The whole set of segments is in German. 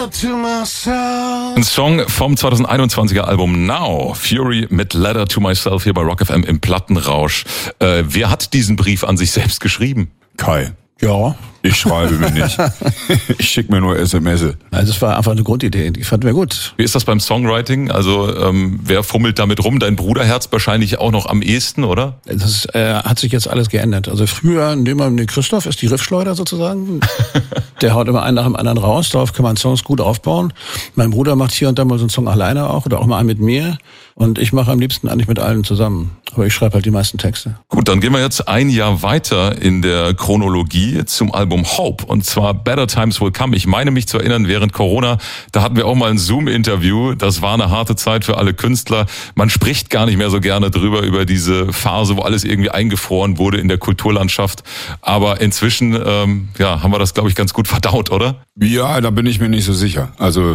to myself. Ein Song vom 2021er Album Now, Fury mit Letter to Myself hier bei Rock FM im Plattenrausch. Wer hat diesen Brief an sich selbst geschrieben? Kai. Ja. Ich schreibe mir nicht. Ich schicke mir nur SMS. Also es war einfach eine Grundidee, die fanden wir gut. Wie ist das beim Songwriting? Also wer fummelt damit rum? Dein Bruderherz wahrscheinlich auch noch am ehesten, oder? Das hat sich jetzt alles geändert. Also früher, nehmen wir den Christoph, ist die Riffschleuder sozusagen. Der haut immer einen nach dem anderen raus, darauf kann man Songs gut aufbauen. Mein Bruder macht hier und da mal so einen Song alleine auch oder auch mal einen mit mir. Und ich mache am liebsten eigentlich mit allen zusammen. Aber ich schreibe halt die meisten Texte. Gut, dann gehen wir jetzt ein Jahr weiter in der Chronologie zum Album Hope. Und zwar Better Times Will Come. Ich meine mich zu erinnern, während Corona, da hatten wir auch mal ein Zoom-Interview. Das war eine harte Zeit für alle Künstler. Man spricht gar nicht mehr so gerne drüber, über diese Phase, wo alles irgendwie eingefroren wurde in der Kulturlandschaft. Aber inzwischen haben wir das, glaube ich, ganz gut verdaut, oder? Ja, da bin ich mir nicht so sicher. Also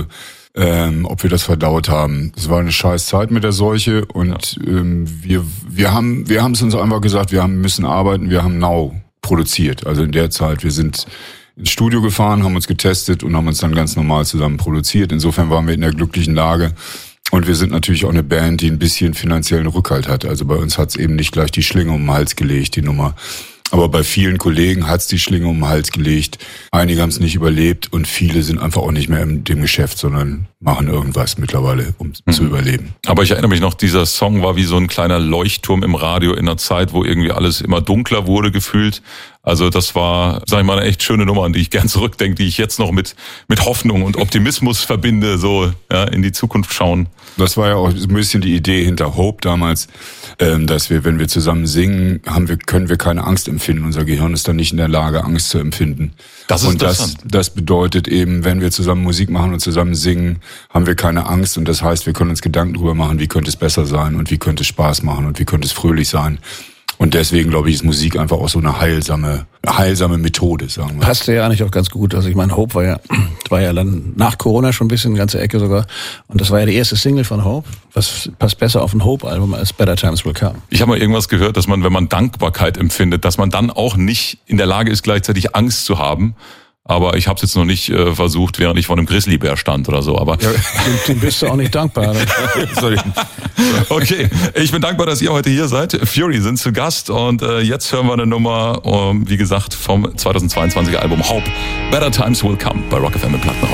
ob wir das verdaut haben. Es war eine scheiß Zeit mit der Seuche und wir haben es uns einfach gesagt, wir müssen arbeiten, wir haben Now produziert. Also in der Zeit, wir sind ins Studio gefahren, haben uns getestet und haben uns dann ganz normal zusammen produziert. Insofern waren wir in der glücklichen Lage. Und wir sind natürlich auch eine Band, die ein bisschen finanziellen Rückhalt hat. Also bei uns hat's eben nicht gleich die Schlinge um den Hals gelegt, die Nummer. Aber bei vielen Kollegen hat's die Schlinge um den Hals gelegt. Einige haben es nicht überlebt und viele sind einfach auch nicht mehr in dem Geschäft, sondern machen irgendwas mittlerweile, um zu überleben. Aber ich erinnere mich noch, dieser Song war wie so ein kleiner Leuchtturm im Radio in einer Zeit, wo irgendwie alles immer dunkler wurde gefühlt. Also das war, sag ich mal, eine echt schöne Nummer, an die ich gern zurückdenke, die ich jetzt noch mit Hoffnung und Optimismus verbinde, so in die Zukunft schauen. Das war ja auch ein bisschen die Idee hinter Hope damals, dass wir, wenn wir zusammen singen, können wir keine Angst empfinden. Unser Gehirn ist dann nicht in der Lage, Angst zu empfinden. Das ist interessant. Das bedeutet eben, wenn wir zusammen Musik machen und zusammen singen, haben wir keine Angst. Und das heißt, wir können uns Gedanken drüber machen, wie könnte es besser sein und wie könnte es Spaß machen und wie könnte es fröhlich sein. Und deswegen, glaube ich, ist Musik einfach auch so eine heilsame Methode, sagen wir. Passte ja eigentlich auch ganz gut. Also ich meine, Hope war ja dann nach Corona schon ein bisschen, eine ganze Ecke sogar. Und das war ja die erste Single von Hope. Was passt besser auf ein Hope-Album als Better Times Will Come? Ich habe mal irgendwas gehört, dass man, wenn man Dankbarkeit empfindet, dass man dann auch nicht in der Lage ist, gleichzeitig Angst zu haben. Aber ich habe es jetzt noch nicht versucht, während ich vor einem Grizzlybär stand oder so. Aber ja, dem bist du auch nicht dankbar. Sorry. Okay, ich bin dankbar, dass ihr heute hier seid. Fury sind zu Gast und jetzt hören wir eine Nummer, wie gesagt, vom 2022er Album Hope. Better Times Will Come bei Rock FM im Plattenrausch.